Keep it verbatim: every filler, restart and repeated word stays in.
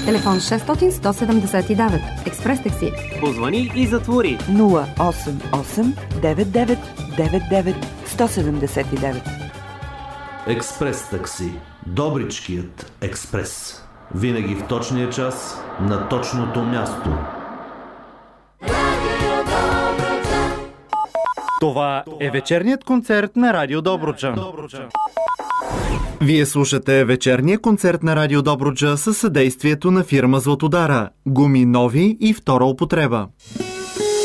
Телефон шест сто седемдесет и девет. Експрес такси. Позвани и затвори. нула осем осем девет девет девет девет едно седем девет. Експрес такси. Добричкият експрес. Винаги в точния час, на точното място. Това е вечерният концерт на Радио Добруджа. Вие слушате вечерния концерт на Радио Добруджа със съдействието на фирма Златодара. Гуми нови и втора употреба.